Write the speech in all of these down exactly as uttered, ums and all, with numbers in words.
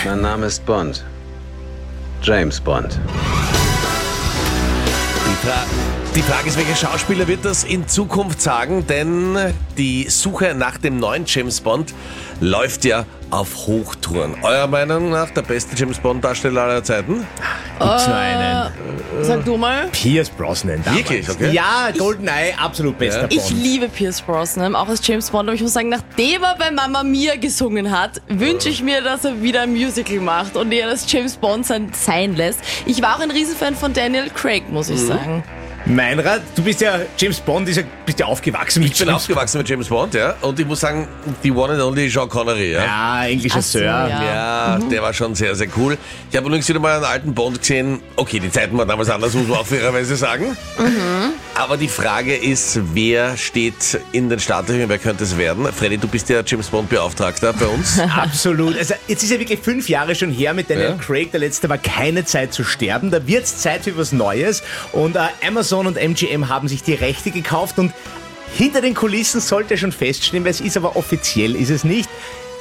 Mein Name ist Bond. James Bond. Die, Fra- die Frage ist, welcher Schauspieler wird das in Zukunft sagen? Denn die Suche nach dem neuen James Bond läuft ja auf Hochtouren. Eurer Meinung nach der beste James Bond-Darsteller aller Zeiten? Gibt's nur einen. Sag du mal. Pierce Brosnan damals. Wirklich? Okay. Ja, GoldenEye, absolut bester Ja. Bond. Ich liebe Pierce Brosnan, auch als James Bond, aber ich muss sagen, nachdem er bei Mamma Mia gesungen hat, wünsche ich mir, dass er wieder ein Musical macht und eher das James Bond sein, sein lässt. Ich war auch ein Riesenfan von Daniel Craig, muss ich sagen. Meinrad, du bist ja, James Bond, ist ja, bist ja aufgewachsen mit Ich bin James aufgewachsen mit James Bond, ja. Und ich muss sagen, die one and only Sean Connery, ja. Ja, englischer Ach so, Sir. ja. Ja, der war schon sehr, sehr cool. Ich habe übrigens wieder mal einen alten Bond gesehen. Okay, die Zeiten waren damals anders, muss man auch fairerweise sagen. Aber die Frage ist, wer steht in den Startlöchern, wer könnte es werden? Freddy, du bist ja James Bond-Beauftragter bei uns. Absolut. Also jetzt ist ja wirklich fünf Jahre schon her mit Daniel Ja. Craig. Der letzte war Keine Zeit zu sterben. Da wird's Zeit für was Neues. Und äh, Amazon und M G M haben sich die Rechte gekauft. Und hinter den Kulissen sollte schon feststehen, weil es ist aber offiziell, ist es nicht.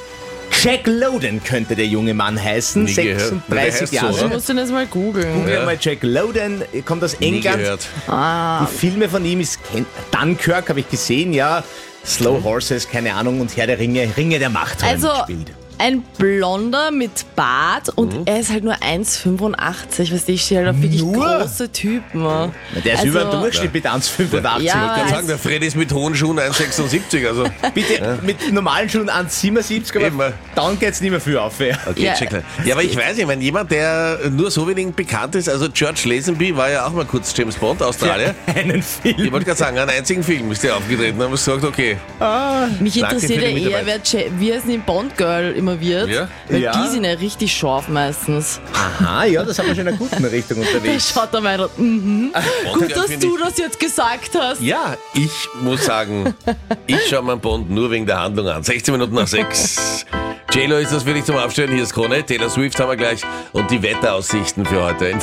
Jack Lowden könnte der junge Mann heißen. Nie gehört. Der sechsunddreißig heißt so, Jahre. oder? Ich muss den jetzt mal googeln. Google Ja. mal Jack Lowden, kommt aus Nie England. gehört. Die Filme von ihm ist kennt- Dunkirk, habe ich gesehen, ja. Slow Horses, keine Ahnung, und Herr der Ringe, Ringe der Macht haben Also, gespielt. ein Blonder mit Bart und er ist halt nur eins Komma fünfundachtzig. Weißt du, ich stehe halt auf wirklich Nur? große Typen. Na, der ist Also- über den Durchschnitt mit eins Komma fünfundachtzig. Ja, Ich kann weiß. sagen, der Freddy ist mit hohen Schuhen eins Komma sechsundsiebzig, also... Bitte mit normalen Schuhen eins Komma siebenundsiebzig, aber Eben. dann geht's nicht mehr viel auf. Ja. Okay, Ja, check. Ja, aber ich weiß nicht, wenn jemand, der nur so wenig bekannt ist, also George Lazenby war ja auch mal kurz James Bond, Australier. Einen Ich Film. wollte gerade sagen, einen einzigen Film ist der aufgetreten, da haben wir gesagt, okay. Mich Danke interessiert für ja die eher, Mitarbeit. wer Ja- wie es in Bond Girl immer wird. Ja? Weil Ja. die sind ja richtig scharf meistens. Aha, ja, das haben wir schon in einer guten Richtung Da unterwegs. schaut er weiter. Mhm. Bond Gut, Girl dass finde du ich- das jetzt gesagt hast. Ja, ich muss sagen, ich schaue meinen Bond nur wegen der Handlung an. sechzehn Minuten nach sechs. J-Lo ist das für dich zum Aufstellen. Hier ist Krone. Taylor Swift haben wir gleich. Und die Wetteraussichten für heute. In